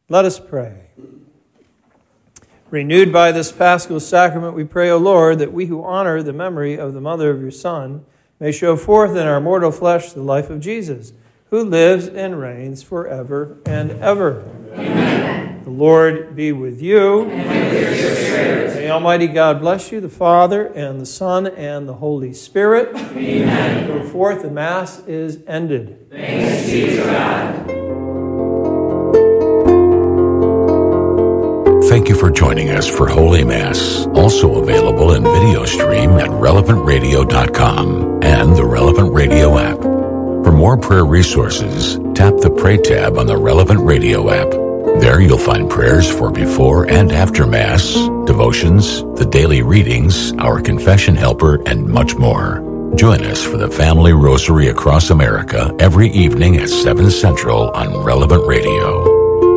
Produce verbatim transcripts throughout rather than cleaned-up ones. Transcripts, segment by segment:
Let us pray. Renewed by this Paschal sacrament, we pray, O Lord, that we who honor the memory of the mother of your Son may show forth in our mortal flesh the life of Jesus, who lives and reigns forever and ever. Amen. The Lord be with you. And with your spirit. May Almighty God bless you, the Father, and the Son, and the Holy Spirit. Amen. Go forth, the Mass is ended. Thanks be to God. Thank you for joining us for Holy Mass, also available in video stream at relevant radio dot com and the Relevant Radio app. For more prayer resources, tap the Pray tab on the Relevant Radio app. There you'll find prayers for before and after Mass, devotions, the daily readings, our confession helper, and much more. Join us for the Family Rosary across America every evening at seven Central on Relevant Radio.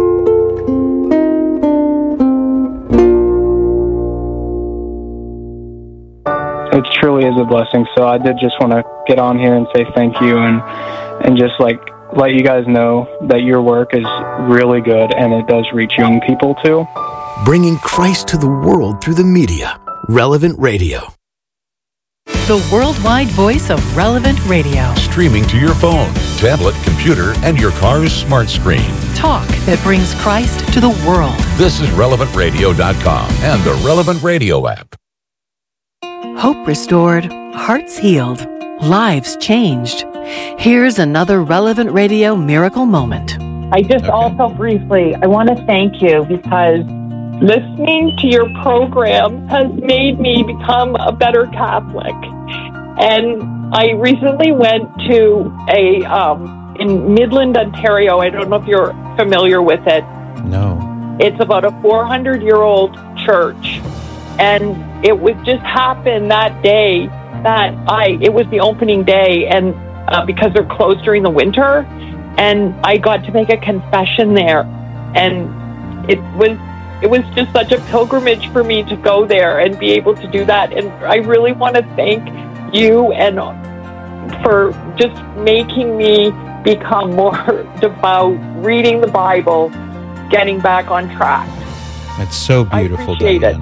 It truly is a blessing. So I did just want to get on here and say thank you and and just like let you guys know that your work is really good and it does reach young people too. Bringing Christ to the world through the media. Relevant Radio. The worldwide voice of Relevant Radio. Streaming to your phone, tablet, computer, and your car's smart screen. Talk that brings Christ to the world. This is relevant radio dot com and the Relevant Radio app. Hope restored, hearts healed, lives changed. Here's another Relevant Radio miracle moment. I just okay. also briefly, I want to thank you because listening to your program has made me become a better Catholic. And I recently went to a, um, in Midland, Ontario, I don't know if you're familiar with it. No. It's about a four hundred year old church. And it was just happened that day that I, it was the opening day and uh, because they're closed during the winter and I got to make a confession there. And it was, it was just such a pilgrimage for me to go there and be able to do that. And I really want to thank you and for just making me become more devout, reading the Bible, getting back on track. That's so beautiful, I appreciate Diane. it.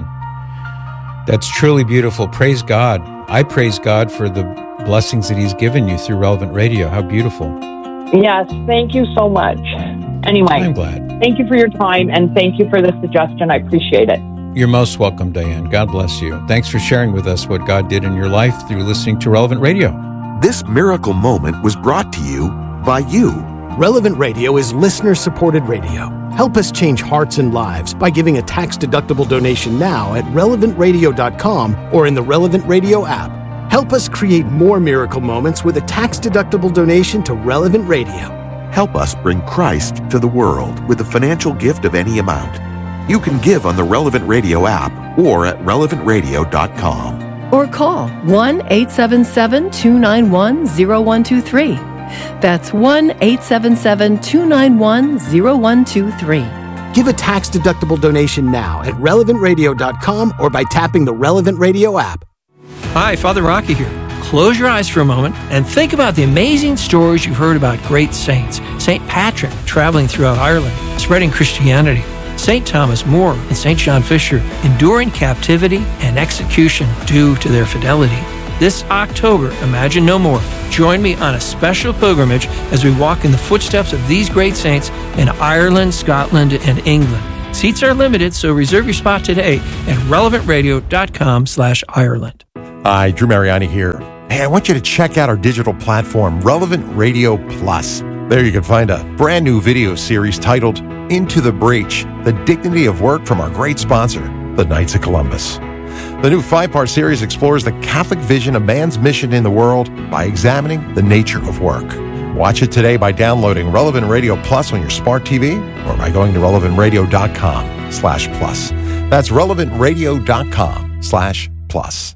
That's truly beautiful. Praise God. I praise God for the blessings that He's given you through Relevant Radio. How beautiful. Yes, thank you so much. Anyway, I'm glad. Thank you for your time and thank you for the suggestion. I appreciate it. You're most welcome, Diane. God bless you. Thanks for sharing with us what God did in your life through listening to Relevant Radio. This miracle moment was brought to you by you. Relevant Radio is listener-supported radio. Help us change hearts and lives by giving a tax-deductible donation now at relevant radio dot com or in the Relevant Radio app. Help us create more miracle moments with a tax-deductible donation to Relevant Radio. Help us bring Christ to the world with a financial gift of any amount. You can give on the Relevant Radio app or at relevant radio dot com. Or call one eight seven seven, two nine one, zero one two three. That's one eight seven seven, two nine one, zero one two three. Give a tax-deductible donation now at relevant radio dot com or by tapping the Relevant Radio app. Hi, Father Rocky here. Close your eyes for a moment and think about the amazing stories you've heard about great saints. Saint Patrick traveling throughout Ireland, spreading Christianity. Saint Thomas More and Saint John Fisher enduring captivity and execution due to their fidelity. This October, Imagine No More. Join me on a special pilgrimage as we walk in the footsteps of these great saints in Ireland, Scotland, and England. Seats are limited, so reserve your spot today at relevant radio dot com slash Ireland. Hi, Drew Mariani here. Hey, I want you to check out our digital platform, Relevant Radio Plus. There you can find a brand new video series titled Into the Breach, The Dignity of Work from our great sponsor, the Knights of Columbus. The new five-part series explores the Catholic vision of man's mission in the world by examining the nature of work. Watch it today by downloading Relevant Radio Plus on your smart T V or by going to relevant radio dot com slash plus. That's relevant radio dot com slash plus.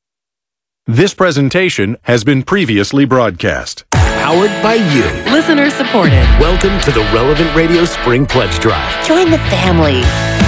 This presentation has been previously broadcast. Powered by you. Listener supported. Welcome to the Relevant Radio Spring Pledge Drive. Join the family.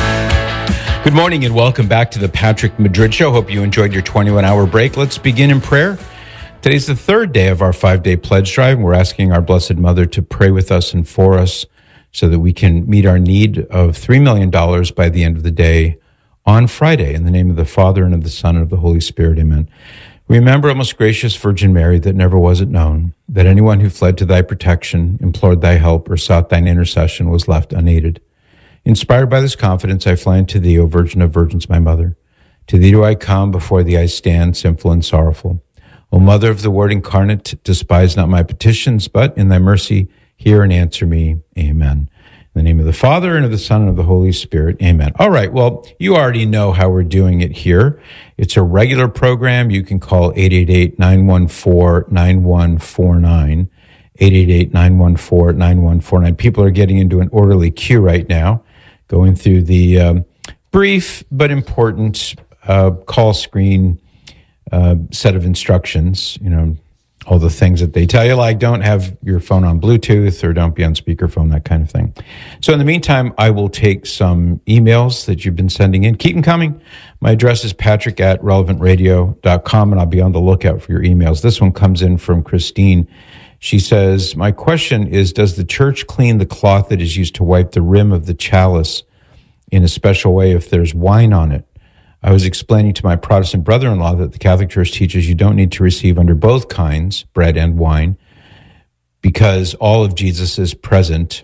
Good morning and welcome back to the Patrick Madrid Show. Hope you enjoyed your twenty-one hour break. Let's begin in prayer. Today's the third day of our five-day pledge drive, and we're asking our Blessed Mother to pray with us and for us so that we can meet our need of three million dollars by the end of the day on Friday. In the name of the Father, and of the Son, and of the Holy Spirit, amen. Remember, O most gracious Virgin Mary, that never was it known that anyone who fled to thy protection, implored thy help, or sought thine intercession was left unaided. Inspired by this confidence, I fly unto thee, O Virgin of Virgins, my mother. To thee do I come, before thee I stand, sinful and sorrowful. O Mother of the Word incarnate, despise not my petitions, but in thy mercy hear and answer me. Amen. In the name of the Father, and of the Son, and of the Holy Spirit. Amen. All right, well, you already know how we're doing it here. It's a regular program. You can call eight eight eight, nine one four, nine one four nine, eight eight eight, nine one four, nine one four nine. People are getting into an orderly queue right now, going through the um, brief but important uh, call screen uh, set of instructions, you know, all the things that they tell you, like don't have your phone on Bluetooth or don't be on speakerphone, that kind of thing. So in the meantime, I will take some emails that you've been sending in. Keep them coming. My address is patrick at relevant radio dot com, and I'll be on the lookout for your emails. This one comes in from Christine. She says, my question is, does the church clean the cloth that is used to wipe the rim of the chalice in a special way if there's wine on it? I was explaining to my Protestant brother-in-law that the Catholic Church teaches you don't need to receive under both kinds, bread and wine, because all of Jesus is present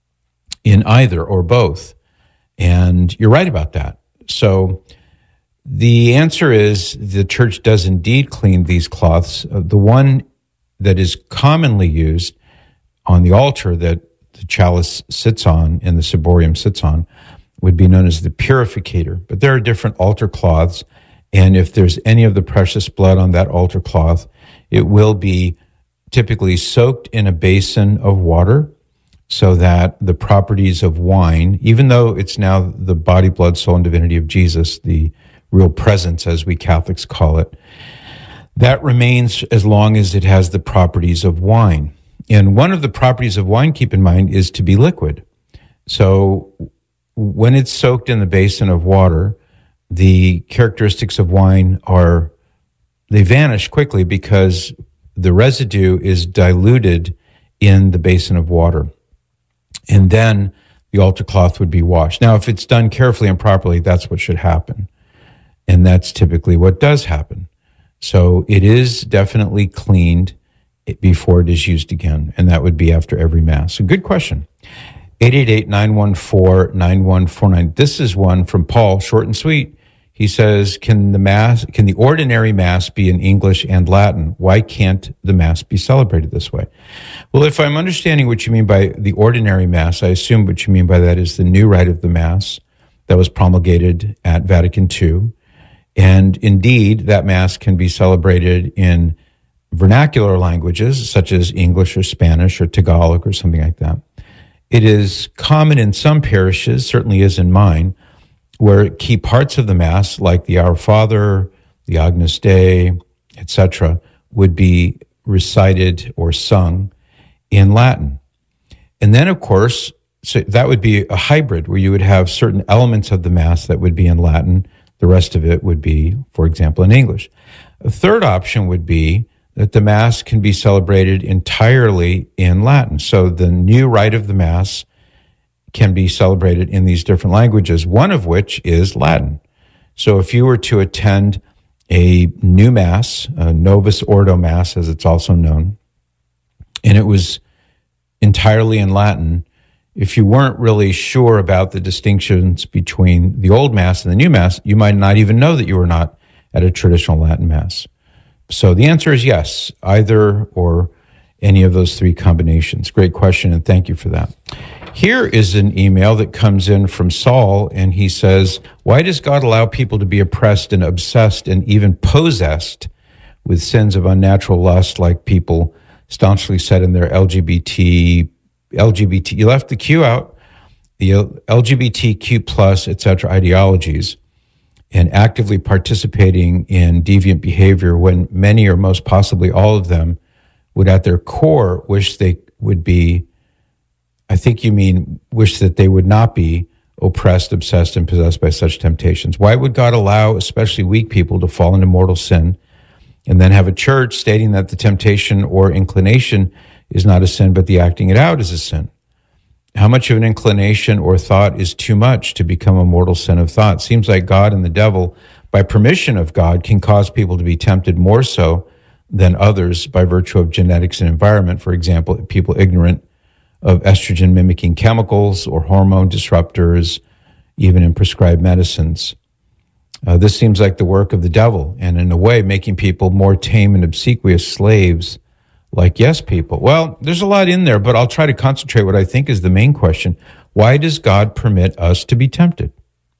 in either or both. And you're right about that. So the answer is the church does indeed clean these cloths. Uh, the one that is commonly used on the altar that the chalice sits on and the ciborium sits on would be known as the purificator. But there are different altar cloths, and if there's any of the precious blood on that altar cloth, it will be typically soaked in a basin of water so that the properties of wine, even though it's now the body, blood, soul, and divinity of Jesus, the real presence, as we Catholics call it, that remains as long as it has the properties of wine. And one of the properties of wine, keep in mind, is to be liquid. So when it's soaked in the basin of water, the characteristics of wine are, they vanish quickly because the residue is diluted in the basin of water. And then the altar cloth would be washed. Now, if it's done carefully and properly, that's what should happen. And that's typically what does happen. So it is definitely cleaned before it is used again, and that would be after every Mass. So good question. eight eight eight, nine one four, nine one four nine. This is one from Paul, short and sweet. He says, can the Mass, can the ordinary Mass be in English and Latin? Why can't the Mass be celebrated this way? Well, if I'm understanding what you mean by the ordinary Mass, I assume what you mean by that is the new rite of the Mass that was promulgated at Vatican Two. And indeed, that Mass can be celebrated in vernacular languages, such as English or Spanish or Tagalog or something like that. It is common in some parishes, certainly is in mine, where key parts of the Mass, like the Our Father, the Agnus Dei, et cetera, would be recited or sung in Latin. And then, of course, so that would be a hybrid where you would have certain elements of the Mass that would be in Latin. The rest of it would be, for example, in English. A third option would be that the Mass can be celebrated entirely in Latin. So the new rite of the Mass can be celebrated in these different languages, one of which is Latin. So if you were to attend a new Mass, a Novus Ordo Mass, as it's also known, and it was entirely in Latin, if you weren't really sure about the distinctions between the old Mass and the new Mass, you might not even know that you were not at a traditional Latin Mass. So the answer is yes, either or any of those three combinations. Great question, and thank you for that. Here is an email that comes in from Saul, and he says, why does God allow people to be oppressed and obsessed and even possessed with sins of unnatural lust, like people staunchly said in their L G B T, L G B T, you left the Q out, the L G B T Q plus, et cetera, ideologies, and actively participating in deviant behavior when many or most possibly all of them would at their core wish they would be, I think you mean wish that they would not be oppressed, obsessed, and possessed by such temptations. Why would God allow especially weak people to fall into mortal sin and then have a church stating that the temptation or inclination is not a sin, but the acting it out is a sin? How much of an inclination or thought is too much to become a mortal sin of thought? Seems like God and the devil, by permission of God, can cause people to be tempted more so than others by virtue of genetics and environment. For example, people ignorant of estrogen mimicking chemicals or hormone disruptors, even in prescribed medicines. Uh, this seems like the work of the devil, and in a way making people more tame and obsequious slaves like yes people. Well, there's a lot in there, but I'll try to concentrate what I think is the main question. Why does God permit us to be tempted?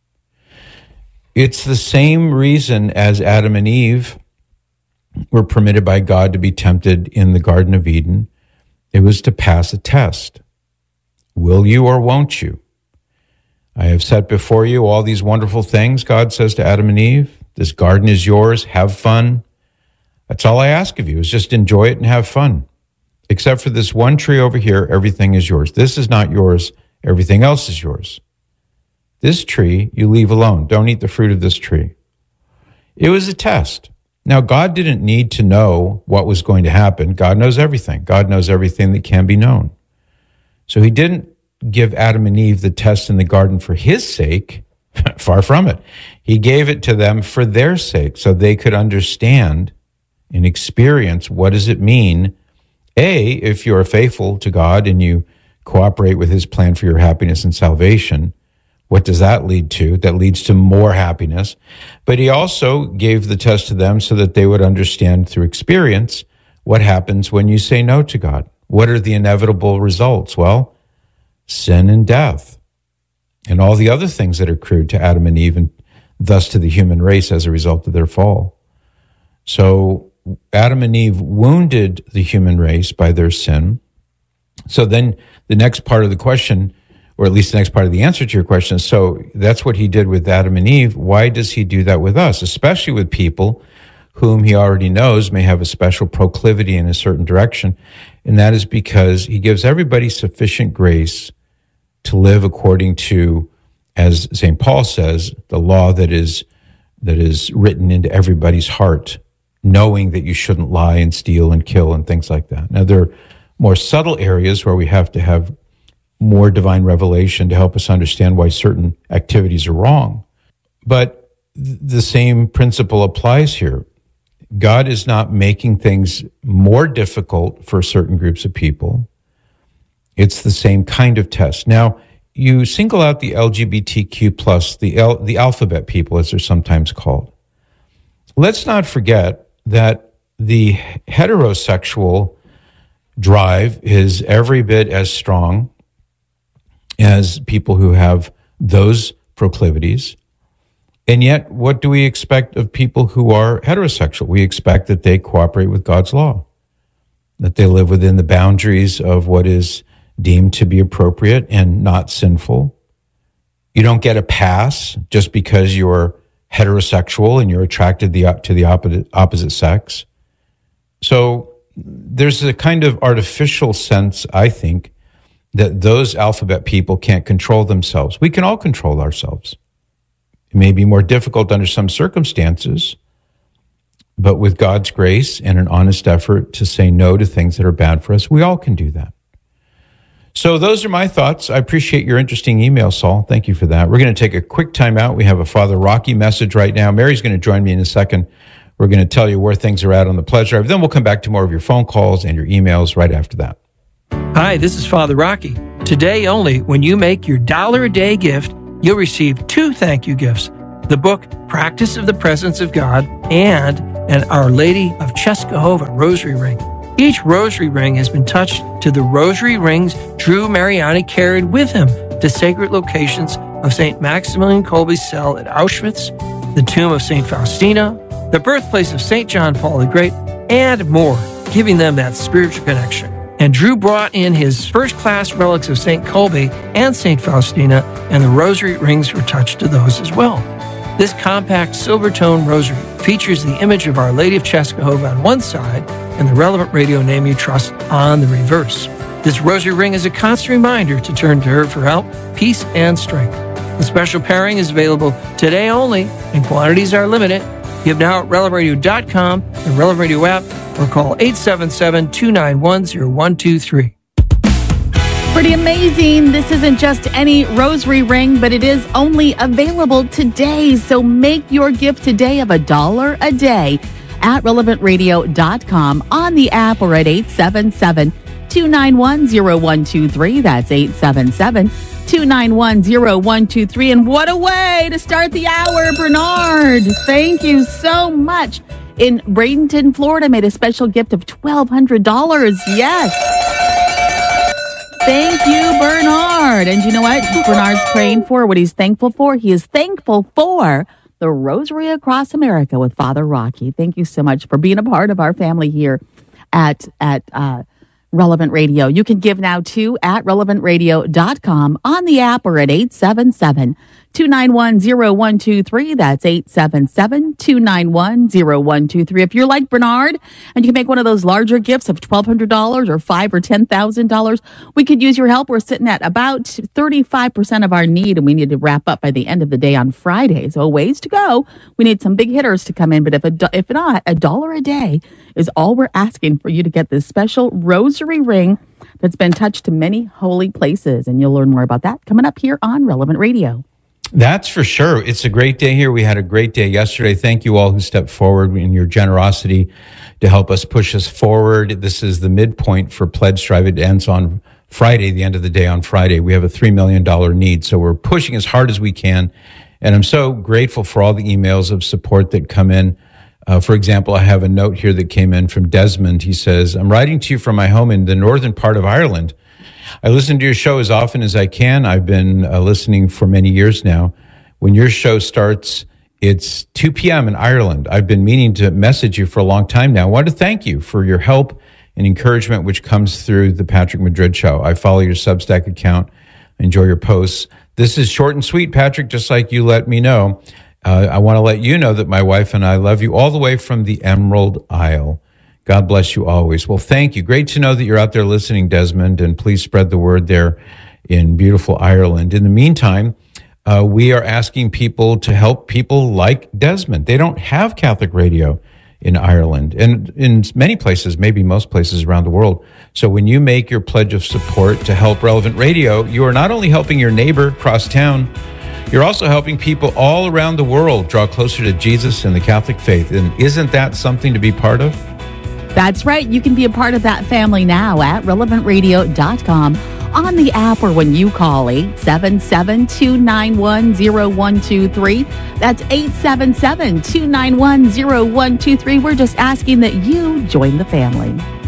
It's the same reason as Adam and Eve were permitted by God to be tempted in the Garden of Eden. It was to pass a test. Will you or won't you? I have set before you all these wonderful things, God says to Adam and Eve. This garden is yours. Have fun. That's all I ask of you, is just enjoy it and have fun. Except for this one tree over here, everything is yours. This is not yours. Everything else is yours. This tree you leave alone. Don't eat the fruit of this tree. It was a test. Now, God didn't need to know what was going to happen. God knows everything. God knows everything that can be known. So he didn't give Adam and Eve the test in the garden for his sake. Far from it. He gave it to them for their sake, so they could understand and experience what does it mean, A, if you're faithful to God and you cooperate with his plan for your happiness and salvation, what does that lead to? That leads to more happiness. But he also gave the test to them so that they would understand through experience what happens when you say no to God. What are the inevitable results? Well, sin and death, and all the other things that accrued to Adam and Eve and thus to the human race as a result of their fall. So Adam and Eve wounded the human race by their sin. So then the next part of the question, or at least the next part of the answer to your question is, so that's what he did with Adam and Eve. Why does he do that with us, especially with people whom he already knows may have a special proclivity in a certain direction? And that is because he gives everybody sufficient grace to live according to, as Saint Paul says, the law that is that is written into everybody's heart, knowing that you shouldn't lie and steal and kill and things like that. Now, there are more subtle areas where we have to have more divine revelation to help us understand why certain activities are wrong. But th- the same principle applies here. God is not making things more difficult for certain groups of people. It's the same kind of test. Now, you single out the L G B T Q plus, the L, the alphabet people, as they're sometimes called. Let's not forget that the heterosexual drive is every bit as strong as people who have those proclivities. And yet, what do we expect of people who are heterosexual? We expect that they cooperate with God's law, that they live within the boundaries of what is deemed to be appropriate and not sinful. You don't get a pass just because you're heterosexual and you're attracted to the opposite, opposite sex. So there's a kind of artificial sense, I think, that those alphabet people can't control themselves. We can all control ourselves. It may be more difficult under some circumstances, but with God's grace and an honest effort to say no to things that are bad for us, we all can do that. So those are my thoughts. I appreciate your interesting email, Saul. Thank you for that. We're going to take a quick time out. We have a Father Rocky message right now. Mary's going to join me in a second. We're going to tell you where things are at on the pledge drive. Then we'll come back to more of your phone calls and your emails right after that. Hi, this is Father Rocky. Today only, when you make your dollar a day gift, you'll receive two thank you gifts: the book Practice of the Presence of God and an Our Lady of Czestochowa rosary ring. Each rosary ring has been touched to the rosary rings Drew Mariani carried with him to sacred locations of Saint Maximilian Kolbe's cell at Auschwitz, the tomb of Saint Faustina, the birthplace of Saint John Paul the Great, and more, giving them that spiritual connection. And Drew brought in his first-class relics of Saint Kolbe and Saint Faustina, and the rosary rings were touched to those as well. This compact silver-tone rosary features the image of Our Lady of Czestochowa on one side and the relevant radio name you trust on the reverse. This rosary ring is a constant reminder to turn to her for help, peace, and strength. The special pairing is available today only, and quantities are limited. Give now at relevant radio dot com, the Relevant Radio app, or call eight seven seven, two nine one, zero one two three. For Pretty amazing. This isn't just any rosary ring, but it is only available today. So make your gift today of a dollar a day at relevant radio dot com, on the app, or at eight seven seven, two nine one, zero one two three. That's eight seven seven, two nine one, zero one two three. And what a way to start the hour, Bernard. Thank you so much. In Bradenton, Florida, made a special gift of twelve hundred dollars. Yes. Thank you, Bernard. And you know what Bernard's praying for, what he's thankful for? He is thankful for the Rosary Across America with Father Rocky. Thank you so much for being a part of our family here at at uh, Relevant Radio. You can give now, too, at relevant radio dot com, on the app, or at eight seven seven, two nine one, zero one two three. That's eight seven seven, two nine one, zero one two three. If you're like Bernard and you can make one of those larger gifts of twelve hundred dollars or five thousand dollars or ten thousand dollars, we could use your help. We're sitting at about thirty-five percent of our need, and we need to wrap up by the end of the day on Friday. So a ways to go. We need some big hitters to come in, but if, a, if not, a dollar a day is all we're asking for you to get this special rosary ring that's been touched to many holy places. And you'll learn more about that coming up here on Relevant Radio. That's for sure. It's a great day here. We had a great day yesterday. Thank you all who stepped forward in your generosity to help us push us forward. This is the midpoint for Pledge Drive. It ends on Friday, the end of the day on Friday. We have a three million dollars need, so we're pushing as hard as we can. And I'm so grateful for all the emails of support that come in. Uh, for example, I have a note here that came in from Desmond. He says, I'm writing to you from my home in the northern part of Ireland. I listen to your show as often as I can. I've been uh, listening for many years now. When your show starts, it's two p.m. in Ireland. I've been meaning to message you for a long time now. I want to thank you for your help and encouragement, which comes through the Patrick Madrid Show. I follow your Substack account. I enjoy your posts. This is short and sweet, Patrick, just like you let me know. Uh, I want to let you know that my wife and I love you all the way from the Emerald Isle. God bless you always. Well, thank you. Great to know that you're out there listening, Desmond, and please spread the word there in beautiful Ireland. In the meantime, uh, we are asking people to help people like Desmond. They don't have Catholic radio in Ireland and in many places, maybe most places around the world. So when you make your pledge of support to help Relevant Radio, you are not only helping your neighbor across town, you're also helping people all around the world draw closer to Jesus and the Catholic faith. And isn't that something to be part of? That's right. You can be a part of that family now at relevant radio dot com, on the app, or when you call eight seven seven, two nine one, zero one two three. That's eight seven seven, two nine one, zero one two three. We're just asking that you join the family.